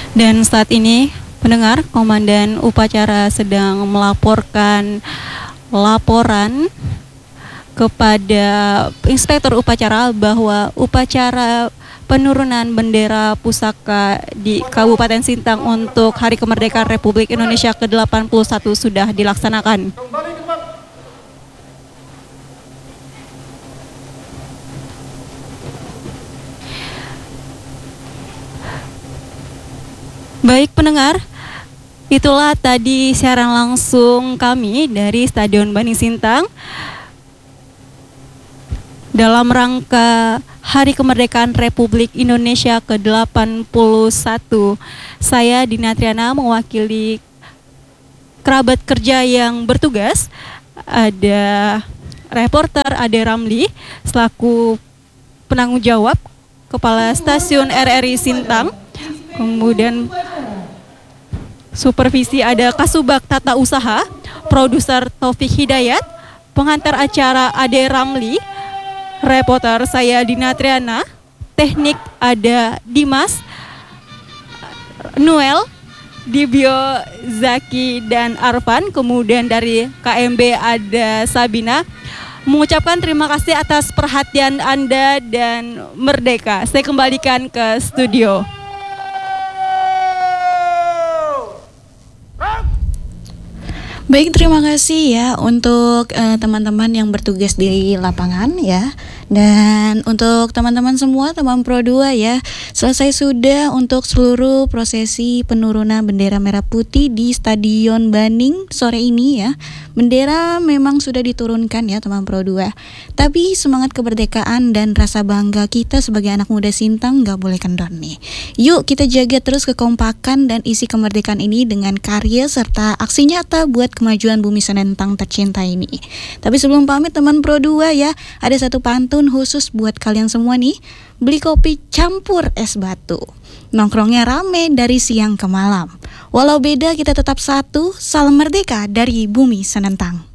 Dan saat ini pendengar, Komandan Upacara sedang melaporkan laporan kepada Inspektur Upacara bahwa upacara penurunan bendera pusaka di Kabupaten Sintang untuk Hari Kemerdekaan Republik Indonesia ke-81 sudah dilaksanakan. Baik pendengar, itulah tadi siaran langsung kami dari Stadion Bani Sintang dalam rangka Hari Kemerdekaan Republik Indonesia ke-81. Saya Dina Triana mewakili kerabat kerja yang bertugas. Ada reporter Ade Ramli selaku penanggung jawab Kepala Stasiun RRI Sintang. Kemudian supervisi ada Kasubag Tata Usaha, produser Taufik Hidayat, pengantar acara Ade Ramli, reporter saya Dina Triana, teknik ada Dimas, Noel, Dibio, Zaki, dan Arfan. Kemudian dari KMB ada Sabina. Mengucapkan terima kasih atas perhatian Anda dan merdeka. Saya kembalikan ke studio. Baik, terima kasih ya untuk teman-teman yang bertugas di lapangan ya. Dan untuk teman-teman semua, teman Pro 2 ya, selesai sudah untuk seluruh prosesi penurunan bendera merah putih di Stadion Baning sore ini ya. Bendera memang sudah diturunkan ya teman Pro 2. Tapi semangat kemerdekaan dan rasa bangga kita sebagai anak muda Sintang gak boleh kendor nih. Yuk kita jaga terus kekompakan dan isi kemerdekaan ini dengan karya serta aksi nyata buat kemajuan bumi Senentang tercinta ini. Tapi sebelum pamit teman Pro 2 ya, ada satu pantun khusus buat kalian semua nih. Beli kopi campur es batu, nongkrongnya rame dari siang ke malam. Walau beda kita tetap satu. Salam merdeka dari bumi Senentang.